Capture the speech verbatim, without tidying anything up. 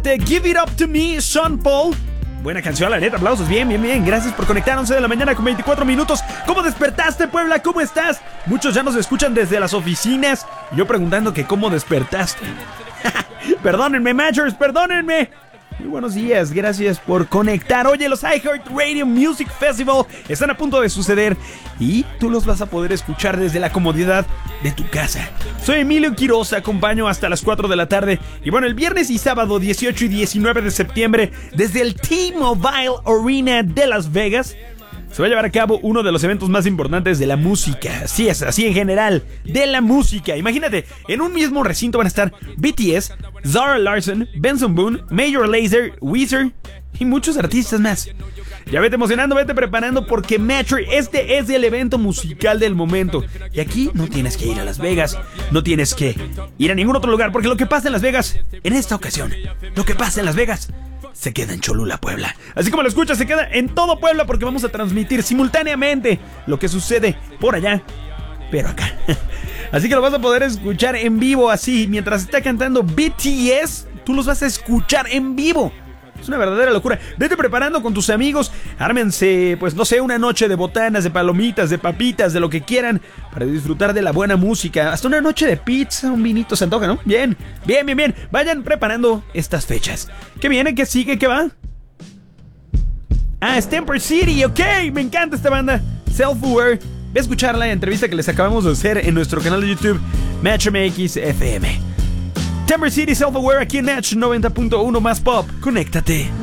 Give It Up To Me, Sean Paul. Buena canción, la neta, aplausos, bien, bien, bien. Gracias por conectar, once de la mañana con veinticuatro minutos. ¿Cómo despertaste, Puebla? ¿Cómo estás? Muchos ya nos escuchan desde las oficinas. Y yo preguntando que cómo despertaste. Perdónenme, Matchers, perdónenme. Muy buenos días, gracias por conectar. Oye, los iHeartRadio Music Festival están a punto de suceder y tú los vas a poder escuchar desde la comodidad de tu casa. Soy Emilio Quiroz, te acompaño hasta las cuatro de la tarde. Y bueno, el viernes y sábado dieciocho y diecinueve de septiembre, desde el T-Mobile Arena de Las Vegas, se va a llevar a cabo uno de los eventos más importantes de la música. Así es, así en general, de la música. Imagínate, en un mismo recinto van a estar B T S, Zara Larsson, Benson Boone, Major Lazer, Weezer y muchos artistas más. Ya vete emocionando, vete preparando porque Metro, este es el evento musical del momento. Y aquí no tienes que ir a Las Vegas, no tienes que ir a ningún otro lugar, porque lo que pasa en Las Vegas, en esta ocasión, lo que pasa en Las Vegas se queda en Cholula, Puebla. Así como lo escuchas, se queda en todo Puebla porque vamos a transmitir simultáneamente lo que sucede por allá, pero acá. Así que lo vas a poder escuchar en vivo así, mientras está cantando B T S, tú los vas a escuchar en vivo. Es una verdadera locura. Vete preparando con tus amigos. Ármense, pues no sé, una noche de botanas, de palomitas, de papitas, de lo que quieran, para disfrutar de la buena música. Hasta una noche de pizza, un vinito se antoja, ¿no? Bien, bien, bien, bien. Vayan preparando estas fechas. ¿Qué viene? ¿Qué sigue? ¿Qué va? Ah, Stamper City, ok. Me encanta esta banda. Self-Aware. Ve a escuchar la entrevista que les acabamos de hacer en nuestro canal de YouTube, Match M X F M. Stamper City, Self-Aware, aquí en Match noventa punto uno más pop. Conéctate.